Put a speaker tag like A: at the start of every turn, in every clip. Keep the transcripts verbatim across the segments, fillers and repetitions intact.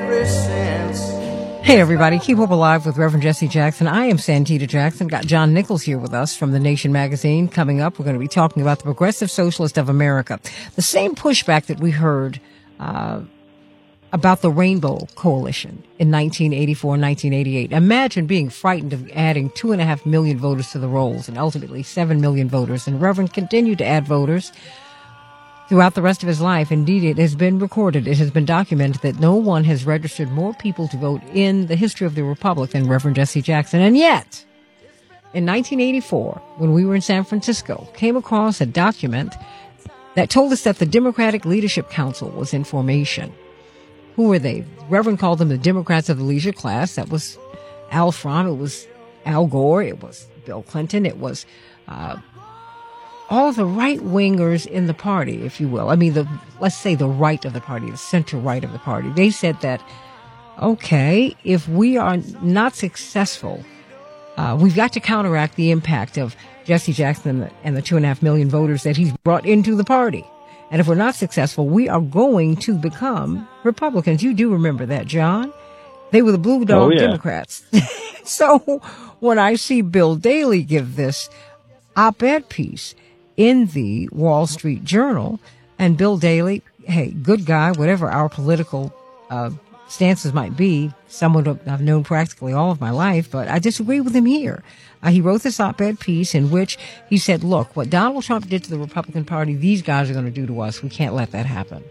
A: every sense.
B: Hey, everybody. Keep Hope Alive with Reverend Jesse Jackson. I am Santita Jackson. Got John Nichols here with us from The Nation magazine. Coming up, we're going to be talking about the Progressive Socialist of America. The same pushback that we heard uh about the Rainbow Coalition in nineteen eighty-four, nineteen eighty-eight. Imagine being frightened of adding two and a half million voters to the rolls and ultimately seven million voters. And Reverend continued to add voters throughout the rest of his life. Indeed, it has been recorded, it has been documented that no one has registered more people to vote in the history of the Republic than Reverend Jesse Jackson. And yet, in nineteen eighty-four, when we were in San Francisco, came across a document that told us that the Democratic Leadership Council was in formation. Who were they? Reverend called them the Democrats of the leisure class. That was Al Fromm. It was Al Gore. It was Bill Clinton. It was uh all of the right-wingers in the party, if you will. I mean, the let's say the right of the party, the center-right of the party. They said that, okay, if we are not successful, uh, we've got to counteract the impact of Jesse Jackson and the, and the two and a half million voters that he's brought into the party. And if we're not successful, we are going to become Republicans. You do remember that, John? They were the Blue Dog
C: oh, yeah.
B: Democrats. So when I see Bill Daley give this op-ed piece in the Wall Street Journal, and Bill Daley, hey, good guy, whatever our political uh, stances might be, someone I've known practically all of my life, but I disagree with him here. Uh, he wrote this op-ed piece in which he said, look, what Donald Trump did to the Republican Party, these guys are going to do to us. We can't let that happen.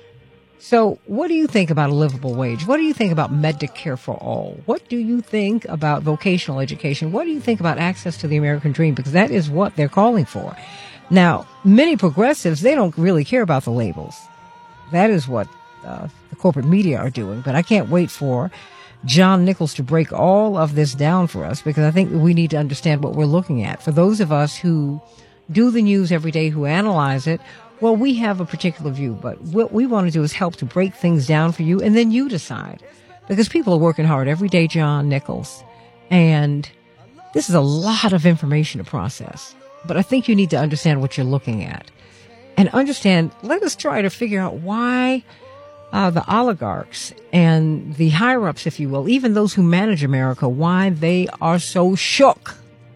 B: So what do you think about a livable wage? What do you think about Medicare for all? What do you think about vocational education? What do you think about access to the American dream? Because that is what they're calling for. Now, many progressives, they don't really care about the labels. That is what uh, the corporate media are doing. But I can't wait for John Nichols to break all of this down for us, because I think we need to understand what we're looking at. For those of us who do the news every day, who analyze it, well, we have a particular view, but what we want to do is help to break things down for you, and then you decide. Because people are working hard every day, John Nichols, and this is a lot of information to process. But I think you need to understand what you're looking at. And understand, let us try to figure out why uh, the oligarchs and the higher-ups, if you will, even those who manage America, why they are so shook,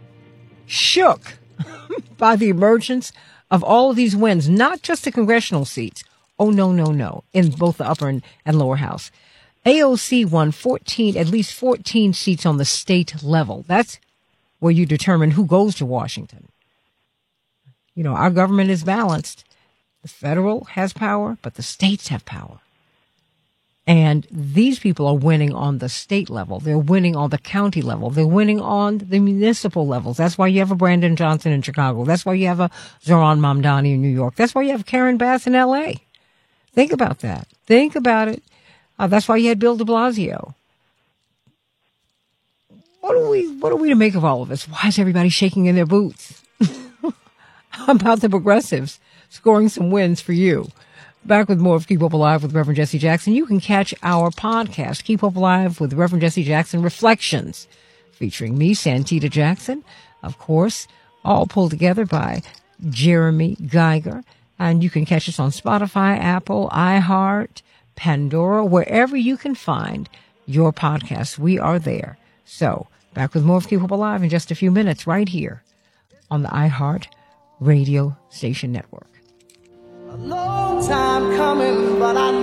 B: shook by the emergence of all of these wins, not just the congressional seats. Oh, no, no, no, in both the upper and, and lower house. A O C won fourteen, at least fourteen seats on the state level. That's where you determine who goes to Washington. You know, our government is balanced. The federal has power, but the states have power. And these people are winning on the state level. They're winning on the county level. They're winning on the municipal levels. That's why you have a Brandon Johnson in Chicago. That's why you have a Zohran Mamdani in New York. That's why you have Karen Bass in L A. Think about that. Think about it. Uh, that's why you had Bill de Blasio. What are we, what are we to make of all of this? Why is everybody shaking in their boots? How about the progressives scoring some wins for you? Back with more of Keep Hope Alive with Reverend Jesse Jackson. You can catch our podcast, Keep Hope Alive with Reverend Jesse Jackson Reflections, featuring me, Santita Jackson, of course, all pulled together by Jeremy Geiger. And you can catch us on Spotify, Apple, iHeart, Pandora, wherever you can find your podcasts. We are there. So, back with more of Keep Hope Alive in just a few minutes, right here on the iHeart Radio Station Network.
A: A long time coming, but I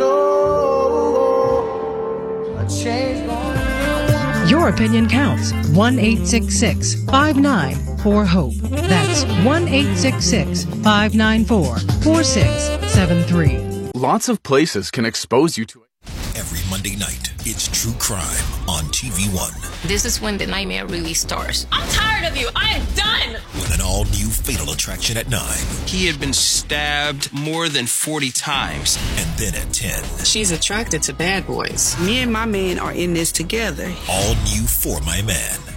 A: know a change going.
D: Your opinion counts. one eight six six, five nine four, HOPE. That's one eight six six, five nine four, four six seven three.
E: Lots of places can expose you to it.
F: Every Monday night, it's True Crime on T V One.
G: This is when the nightmare really starts. I'm tired of you. I am done.
F: With an all-new Fatal Attraction at nine.
H: He had been stabbed more than forty times.
F: And then at ten.
I: She's attracted to bad boys.
J: Me and my man are in this together.
F: All new For My Man.